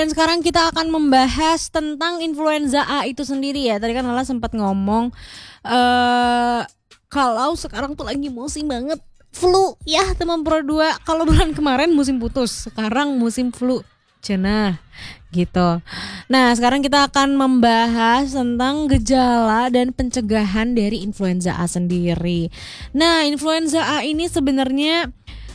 Dan sekarang kita akan membahas tentang influenza A itu sendiri ya. Tadi kan Lala sempat ngomong kalau sekarang tuh lagi musim banget flu ya teman Pro 2. Kalau bulan kemarin musim putus, sekarang musim flu. Cenah gitu. Nah, sekarang kita akan membahas tentang gejala dan pencegahan dari influenza A sendiri. Nah, influenza A ini sebenarnya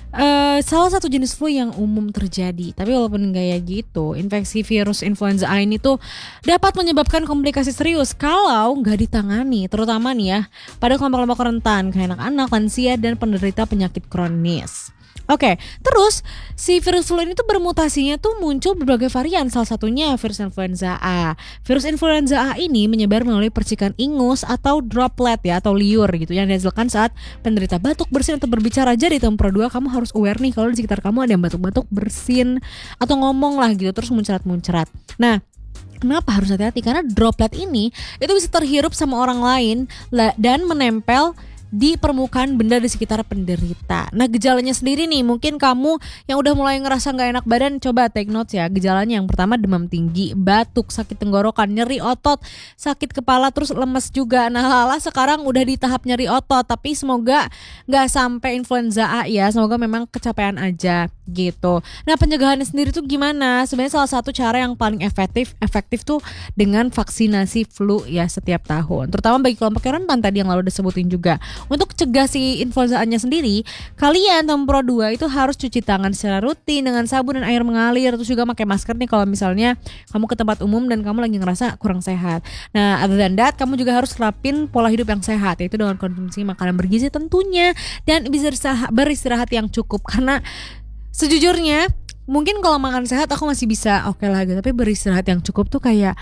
salah satu jenis flu yang umum terjadi. Tapi walaupun kayak gitu, infeksi virus influenza A ini tuh dapat menyebabkan komplikasi serius kalau nggak ditangani, terutama nih ya pada kelompok-kelompok rentan kayak anak-anak, lansia, dan penderita penyakit kronis. Oke, terus si virus flu ini tuh bermutasinya tuh muncul berbagai varian, salah satunya virus influenza A. Virus influenza A ini menyebar melalui percikan ingus atau droplet ya, atau liur gitu yang dihasilkan saat penderita batuk, bersin, atau berbicara. Jadi teman Pro 2, kamu harus aware nih kalau di sekitar kamu ada yang batuk-batuk, bersin, atau ngomong lah gitu terus muncrat-muncrat. Nah, kenapa harus hati-hati? Karena droplet ini itu bisa terhirup sama orang lain dan menempel di permukaan benda di sekitar penderita. Nah, gejalanya sendiri nih, mungkin kamu yang udah mulai ngerasa gak enak badan, coba take notes ya. Gejalanya yang pertama demam tinggi, batuk, sakit tenggorokan, nyeri otot, sakit kepala, terus lemes juga. Nah, Lala sekarang udah di tahap nyeri otot, tapi semoga gak sampai influenza A ya. Semoga memang kecapean aja gitu. Nah, pencegahannya sendiri tuh gimana? Sebenarnya salah satu cara yang paling efektif tuh dengan vaksinasi flu ya setiap tahun. Terutama bagi kelompok yang rentan tadi yang lalu udah sebutin juga. Untuk cegah si influenza-nya sendiri, kalian teman Pro 2 itu harus cuci tangan secara rutin dengan sabun dan air mengalir. Terus juga pakai masker nih kalau misalnya kamu ke tempat umum dan kamu lagi ngerasa kurang sehat. Nah, other than that, kamu juga harus terapin pola hidup yang sehat, yaitu dengan konsumsi makanan bergizi tentunya, dan bisa beristirahat yang cukup. Karena sejujurnya mungkin kalau makan sehat aku masih bisa oke lah gitu, tapi beristirahat yang cukup tuh kayak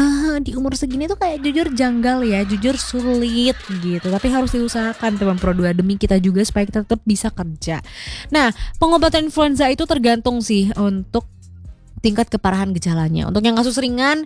di umur segini tuh kayak jujur janggal ya, jujur sulit gitu. Tapi harus diusahakan teman Pro 2 demi kita juga supaya kita tetap bisa kerja. Nah, pengobatan influenza itu tergantung sih untuk tingkat keparahan gejalanya. Untuk yang kasus ringan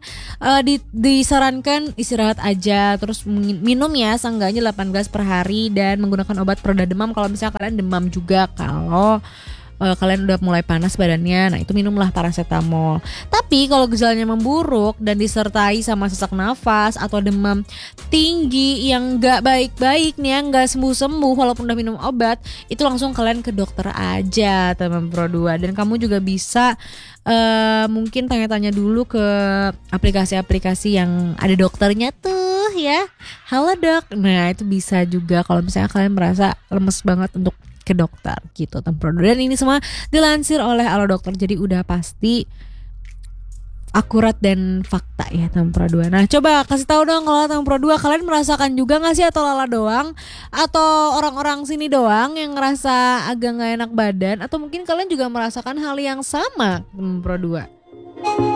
disarankan istirahat aja, terus minum ya seenggaknya 8 gelas per hari, dan menggunakan obat pereda demam kalau misalnya kalian demam juga. Kalau kalian udah mulai panas badannya, nah itu minumlah paracetamol. Tapi kalau gejalanya memburuk dan disertai sama sesak nafas atau demam tinggi yang gak baik-baik nih, yang gak sembuh-sembuh walaupun udah minum obat, itu langsung kalian ke dokter aja teman Pro 2. Dan kamu juga bisa mungkin tanya-tanya dulu ke aplikasi-aplikasi yang ada dokternya tuh ya. Halo dok. Nah, itu bisa juga kalau misalnya kalian merasa lemes banget untuk ke dokter gitu teman Pro 2. Dan ini semua dilansir oleh Alo Dokter, jadi udah pasti akurat dan fakta ya teman Pro 2. Nah, coba kasih tahu dong kalau teman Pro 2 kalian merasakan juga gak sih, atau Lala doang, atau orang-orang sini doang yang ngerasa agak gak enak badan, atau mungkin kalian juga merasakan hal yang sama teman Pro 2.